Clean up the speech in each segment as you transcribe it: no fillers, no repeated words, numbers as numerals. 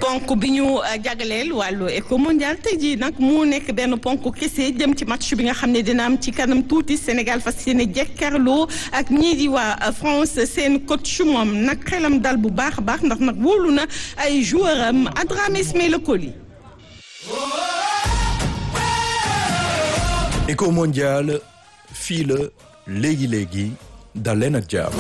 ponk bi ñu jagleel wàllu éco mondial tey jii nag mu nekk benn ponk kese jëm ci match bi nga xam ne dina am ci kanam tuuti Sénégal fas yéene jekkaarloo ak ñii di waa France seen coach moom nag xelam dal bu baax a baax ndax nag wóolu na ay joueur am Adramé Ismaïla Coly. éco mondial fii la léegi dal leen ak jàmm.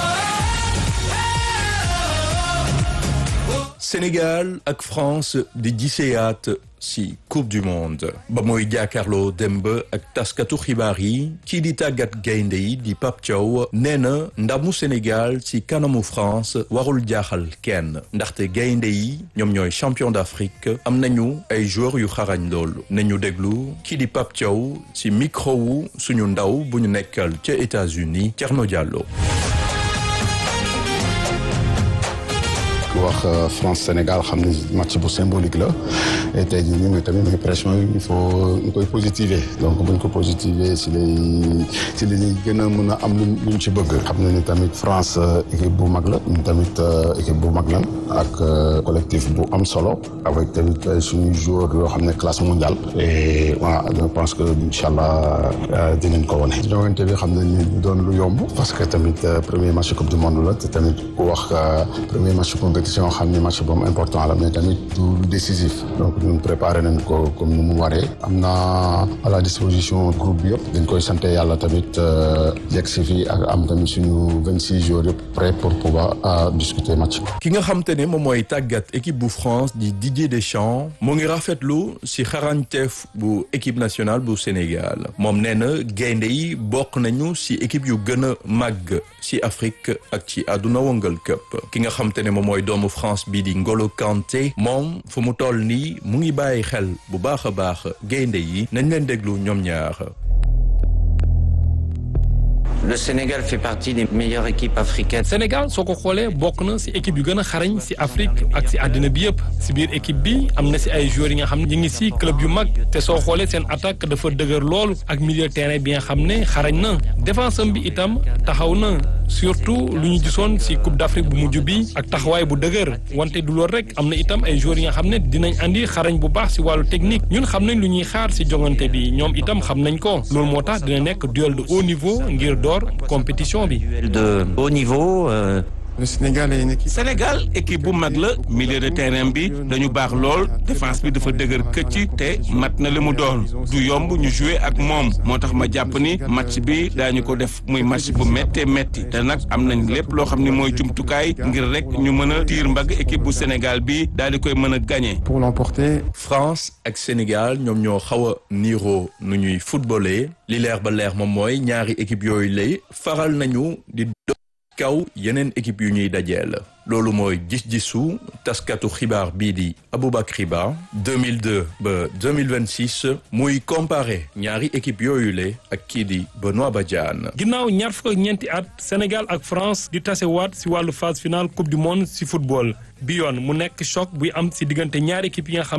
Sénégal ak France di giseyaat ci coupe du monde ba mooy jàkkaarloo démb ak taskatu xibaar yi kii di tàggat gaynde yi di Pape Thiaw nee na ndamu Sénégal ci kanamu France warul jaaxal kenn ndaxte gaynde yi ñoom ñooy champion d'Afrique am nañu ay joueurs yu xarañ loolu nañu déglu kii di Pape Thiaw ci micro wu suñu ndaw bu ñu nekkal ca États-Unis Thierno Diallo. wax France Sénégal xam ne match bu symbolique la et tey jii ñu tamit muy pression yi il faut ñu koy positiver donc buñ ko positiver si la ñuy gën a mën a am luñ ci bëgg. xam na ni tamit France équipe bu mag la ñun tamit équipe bu mag lan ak collectif bu am solo avec tamit suñuy joueurs yoo xam ne classe mondiale et voilà je pense que incha allah dinañ ko wane. joŋante bi xam nañ ni doon lu yomb parce que tamit premier match coupe du monde la te tamit ku wax premier match compétition xam ni match bu am important la mais tamit du décisif donc ñun préparé nañ ko comme ni mu waree am na à la disposition groupe bi yëpp dañ koy sant yàlla tamit yegg si fii ak am tamit suñu 26 jours yëpp prêt pour pouvoir discuter match. ki nga xam te ne moom mooy tàggat équipe bu France di Didier Deschamps mu ngi rafetlu si xarañteef bu équipe nationale bu Sénégal moom nee na gaynde yi bokk nañu si équipe yu gën a màgg si Afrique ak ci àdduna wëngal këpp ki nga xam te ne moom mooy doomu France bii di Ngolo Kanté moom fu mu toll nii mu ngi bàyyi xel bu baax a baax gaynde yi nañ leen déglu ñoom ñaar. Le Sénégal fait partie des meilleures équipes africaines. Sénégal soo ko xoolee bokk na ci équipe yu gën a xarañ ci Afrique ak ci àddina bi yëpp ci biir équipe bi am na ci ay joueurs yi nga xam ne ñu ngi ci club yu mag te soo xoolee seen attaque dafa dëgër lool ak milieu terrain bi nga xam ne xarañ na défense am bi itam taxaw na surtout lu ñu gisoon ci Coupe d'Afrique bu mujj bi ak taxawaay bu dëgër wante du lool rek am na itam ay joueurs yi nga xam ne dinañ andi xarañ bu baax ci wàllu technique ñun xam nañ lu ñuy xaar ci jongante bi ñoom itam xam nañ ko loolu moo tax dina nekk duel de haut niveau ngir door compétition bi. De haut niveau. Le Sénégal est une équipe. Sénégal équipe bu mag la milieu de terrain bi dañu baax lool défense bi dafa dëgër këcc te mat na li mu doon du yomb ñu jouer ak moom moo tax ma jàpp ni match bi daañu ko def muy match bu méttee métti te nag am nañ lépp loo xam ne mooy jumtukaay ngir rek ñu mën a tiir mbagg équipe bu Sénégal bi daal di koy mën a gagner. Pour l'emporter. France ak Sénégal ñoom ñoo xaw a niiroo nu ñuy footballé li leer ba leer moom mooy ñaari équipe yooyu lay faral nañu di kaw yeneen équipe yu ñuy dajeel loolu mooy gis-gisu taskatu xibaar bii di Aboubacry Ba 2002 ba 2026 muy comparé ñaari équipe yooyu le ak kii di Benoît Badiane. ginnaaw ñaar fukk ak ñeenti at Sénégal ak France di tasewaat ci wàllu phase finale coupe du monde ci football bi yoon mu nekk choc buy am ci diggante ñaari équipe yi nga xam